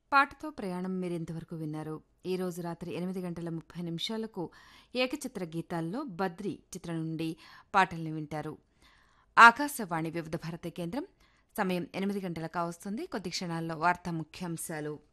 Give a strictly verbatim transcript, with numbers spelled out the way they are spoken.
పాటతో ప్రయాణం మీరింతవరకు విన్నారు. ఈ రోజు రాత్రి ఎనిమిది గంటల ముప్పై నిమిషాలకు ఏకచిత్ర గీతాల్లో బద్రి చిత్రం నుండి పాటల్ని వింటారు. ఆకాశవాణి వివిధ భారతి కేంద్రం సమయం ఎనిమిది గంటల కావస్తుంది. కొద్ది క్షణాల్లో వార్తా ముఖ్యాంశాలు.